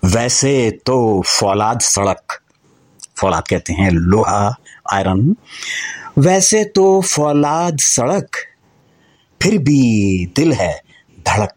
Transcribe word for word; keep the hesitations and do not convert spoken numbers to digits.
वैसे तो फौलाद सड़क, फौलाद कहते हैं लोहा, आयरन। वैसे तो फौलाद सड़क, फिर भी दिल है धड़क।